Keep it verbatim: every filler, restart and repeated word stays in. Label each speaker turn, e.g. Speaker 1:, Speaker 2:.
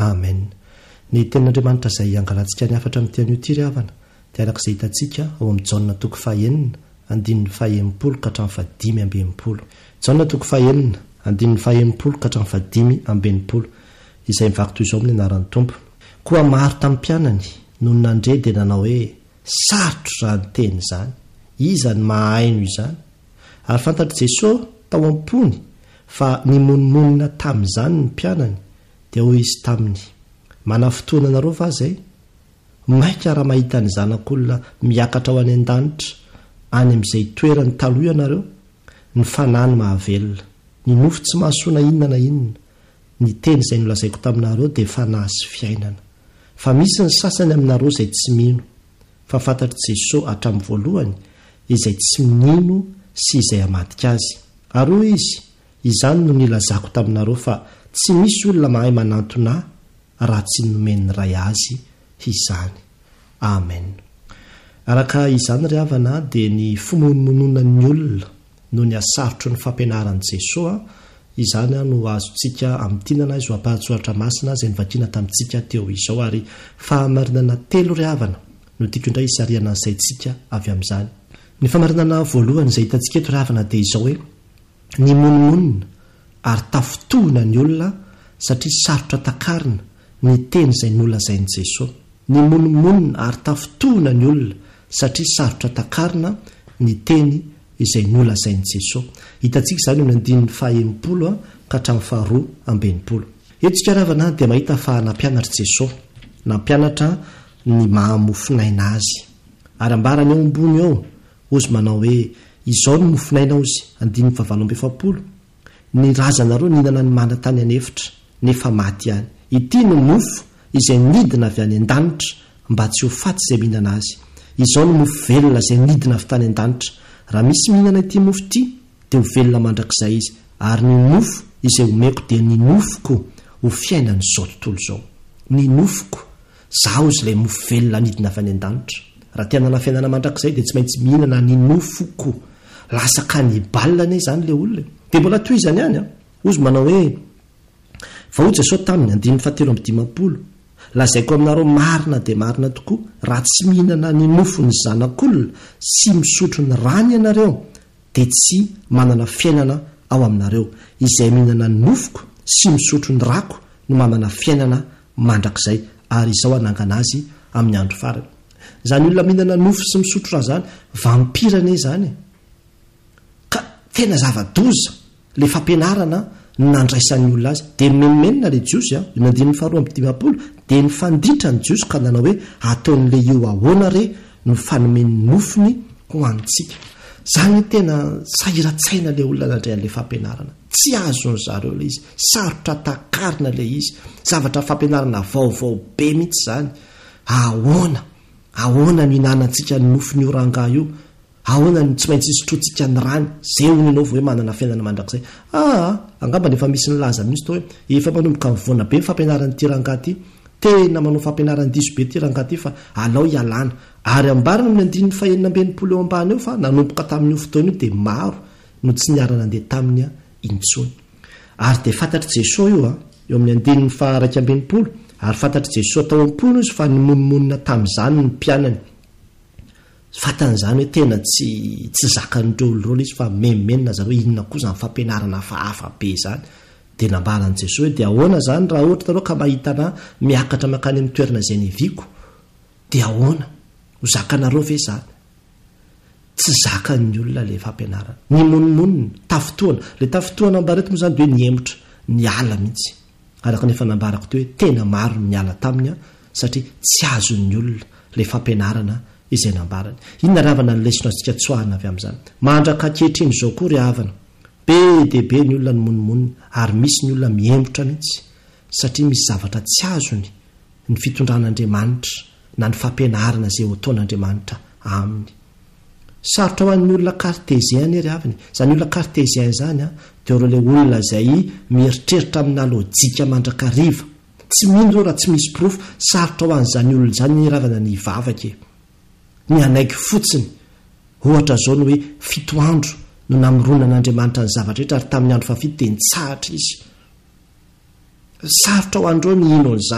Speaker 1: amen. Ny tenin'Andriamanitra izay angalantsika ny afatra amin'ny tian'io ity ry havana dia arak'izay hitantsika ao amin'ny Jaona toko fahaenina andininy fahaenimpolo ka hatramin'ny fahadimy amby enimpolo. Jaona toko fahaenina andininy fahaenimpolo ka hatramin'ny fahadimy amby enimpolo, izay mivaky toy izao amin'ny anaran'ny Tompo. Koa maro tamin'ny mpianany no nandre dia nanao hoe sarotro izany teny izany, iza ny mahaino izany? Ary fantatr' Jesosy tao am-pony fa nimonmonina tamin'izany ny mpianany dia hoy izy taminy: mana fotoana nareo va zay? Maika raha mahita ny zanak'olona miakatra ho any an-danitra any amin'izay toerany taloha ianareo. Ny fanahy ny mahavelona, ny nofo tsy mahasoana inona na inona. Ny teny izay nolazaiko taminareo dia fanahy sy fiainana. Fa misy ny sasany aminareo izay tsy mino, fa fantatr' Jesosy hatramin'ny voalohany izay tsy mino sy izay hamadika azy. Ary hoy izy: izany no nilazako taminareo fa tsy misy olona mahay manantona raha tsy nomen'ny ray azy izany. Amen. Araka izany ry havana dia ny fimonomonona ny olona no ny asarotro ny fampianaran'i Jesosy. Izany no azontsika amin'ny tinana izy ampahatsoratra masina izay nivakiana tamintsika teo izao, ary fahamarinana telo ry havana no tiako indray isariana an'izay tsika avy amin'izany. Ny fahamarinana voalohany izay hitantsika eto ry havana dia izao hoe ny monomonina ary tafotohina ny olona satria sarotra takarina ny teny izay nolazain'i Jesosy. Ny monomonina ary tafotohina ny olona satria sarotra takarina ny teny izay nolazain'i Jesosy. Hitantsika izany eo ny andininy fahenimpolo ka hatramin'ny faharoa amby enimpolo. Eto tsika ry havana dia mahita fa nampianatra Jesosy, nampianatra ny mahamofinaina azy, ary ambarany eo ambony eo ozy manao hoe izao no mofinaina ozy. Andininy fahavalo amby efapolo, ny razanareo nihinana ny mana tany anefitra nefa maty ihany. Ity no mofo izay nidina avy any an-danitra mba tsy ho faty izay mihinana azy. Izao no mofo velona izay nidina avy tany an-danitra. Raha misy mihinana ity mofo ity dia ho velona mandrakizay izy, ary ny nofo izay homeko dia ny nofoko ho fiainana izao tontolo izao. Ny nofoko zaho izy ilay mofo velona nidina avy any an-danitra. Raha tianana fiainana mandrakizay dia tsy maintsy mihinana ny nofoko. Lasa kanibale ane izany ilay olona. Dia mbola toy izany ihany a ozy manao hoe fa hoy Jesosy taminy andininy fahatelo amby dimampolo: lazaiko aminareo marina dia marina tokoa, raha tsy mihinana ny nofo ny zanak'olona sy misotro ny rany ianareo dia tsy manana fiainana ao aminareo. Izay mihinana ny nofoko sy misotro ny rako no manana fiainana mandrakizay. Ary izao anangana azy amin'ny andro farany. Izany olona mihinana nofo sy misotro raha zany vampirana izany, ka tena zava-doza le fampianarana nandraisan'ny olona azy. Dia menomenina le jiosy a ny andininy faharoa amby dimampolo dia ny fanditra ny jiosy ka nanao hoe ataon'le io ahoana re no fanomen'ny nofony ho antsika. Zany tena sahiratsaina le olona nandray an'le fampianarana. Tsy azony zareo le izy, sarotra takarina le izy, zavatra fampianarana vaovao be mihitsy zany. Ahoana ahoana no hinanantsika ny nofony io ranga io? Ahoana ny tsy maintsy isotrotsika ny rany? Zay hono ianao hoe manana fiainana mandrakizay. Ah, angamba nefa misy ny laza mihitsy tao hoe efa manomboka mivoana be ny fampianaran'ity ranga ty, tena manao fampianaran'ny diso be ty ranga ty, fa alao ialana. Ary ambarana amin'ny andininy fahaenina amby enimpolo eo ambany eo fa nanomboka tamin'io fotoana io dia maro no tsy niarana andeha taminy a intsony. Ary dia fantatr' Jesosy io a eo amin'ny andininy faharaiky amby enimpolo, ary fantatr' Jesosy tao am-pony izy fa nimonmonina tamin'izany ny mpianany. Fatan'izany hoe tena tsy tsy zakan'ireo oloreo izy fa memenina zareo inona koa izany fampianarana hafa be izany. Dia nambaran'i Jesosy hoe dia ahoana zany raha ohatra tareo ka mahitana miakatra makany amin'ny toerana izay niviako, dia ahoana ho zakanareo ve zany? Tsy zakan'ny olona le fampianarana. Ny monomonina, tafotoana, le tafotoana ambareto moa zany dia hoe niemotra, niala mihitsy. Araka nefa nambarako teo hoe tena maro miala taminy a satria tsy azon'ny olona le fampianarana izay nambarany. Inona ry havana ny lesona antsika tsoahana avy amin'izany? Mandraka ankehitriny izao koa ry havana, be dia be ny olona ny monomonina, ary misy ny olona miemotra mihitsy satria misy zavatra tsy azony ny fitondran'Andriamanitra na ny fampianarana izay ho ataon'Andriamanitra aminy. Sarotra ho an'ny olona kartezien ry havana. Izany olona kartezien izany a dia ireo ilay olona izay mieritreritra amina lojika mandrakariva, tsy mino raha tsy misy profo. Sarotra ho an'izany olona izany ny ravana ny ivavaka, ny anaiky fotsiny. Ohatra zao ny hoe fito andro no namoronan'Andriamanitra ny zavatra rehetra, ary tamin'ny andro fafito dia nitsahatra izy. Sarotra ho andreo ny ino an'izany.